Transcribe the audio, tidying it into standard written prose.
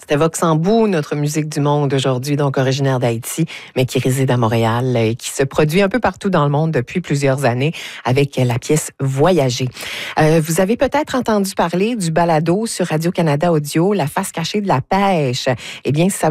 C'était Voxambou, notre musique du monde aujourd'hui, donc originaire d'Haïti, mais qui réside à Montréal et qui se produit un peu partout dans le monde depuis plusieurs années avec la pièce Voyager. Vous avez peut-être entendu parler du balado sur Radio-Canada Audio, La face cachée de la pêche. Eh bien, ça